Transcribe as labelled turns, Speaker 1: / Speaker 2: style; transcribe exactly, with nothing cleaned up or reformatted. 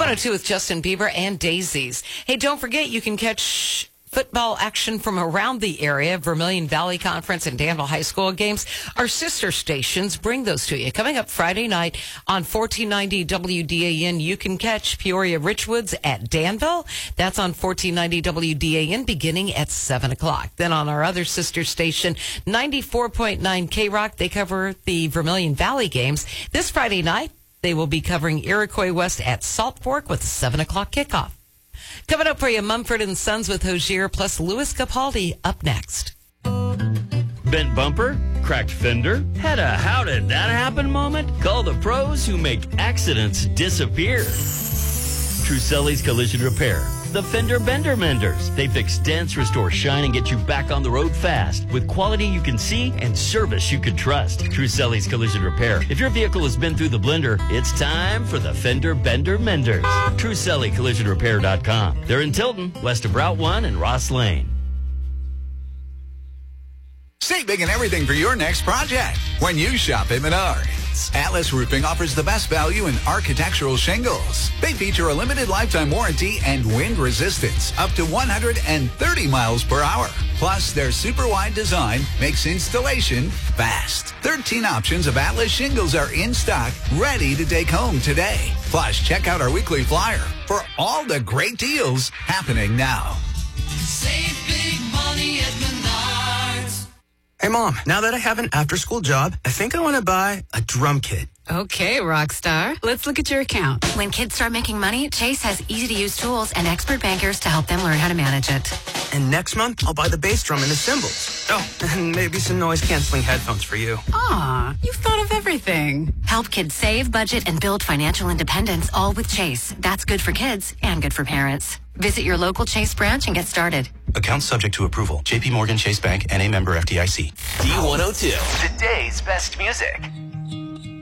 Speaker 1: one oh two with Justin Bieber and Daisies. Hey, don't forget you can catch football action from around the area. Vermilion Valley Conference and Danville High School games. Our sister stations bring those to you. Coming up Friday night on fourteen ninety W D A N, you can catch Peoria Richwoods at Danville. That's on fourteen ninety W D A N beginning at seven o'clock. Then on our other sister station, ninety-four point nine K-Rock, they cover the Vermilion Valley games. This Friday night, they will be covering Iroquois West at Salt Fork with a seven o'clock kickoff. Coming up for you, Mumford and Sons with Hozier plus Louis Capaldi up next.
Speaker 2: Bent bumper? Cracked fender? Had a how did that happen moment? Call the pros who make accidents disappear. Truselli's Collision Repair. The Fender Bender Menders. They fix dents, restore shine, and get you back on the road fast with quality you can see and service you can trust. Truselli's Collision Repair. If your vehicle has been through the blender, it's time for the Fender Bender Menders. Truselli Collision Repair dot com. They're in Tilton, west of Route one and Ross Lane.
Speaker 3: Save big and everything for your next project when you shop at Menards. Atlas Roofing offers the best value in architectural shingles. They feature a limited lifetime warranty and wind resistance up to one hundred thirty miles per hour. Plus, their super wide design makes installation fast. thirteen options of Atlas shingles are in stock, ready to take home today. Plus, check out our weekly flyer for all the great deals happening now.
Speaker 4: Save big money at Menards.
Speaker 5: Hey, Mom, now that I have an after-school job, I think I want to buy a drum kit.
Speaker 6: Okay, Rockstar. Let's look at your account.
Speaker 7: When kids start making money, Chase has easy-to-use tools and expert bankers to help them learn how to manage it.
Speaker 5: And next month, I'll buy the bass drum and the cymbals. Oh, and maybe some noise-canceling headphones for you.
Speaker 6: Aw, you've thought of everything.
Speaker 7: Help kids save, budget, and build financial independence, all with Chase. That's good for kids and good for parents. Visit your local Chase branch and get started.
Speaker 8: Account subject to approval. J P Morgan Chase Bank, N A member F D I C.
Speaker 9: D one oh two, today's best music.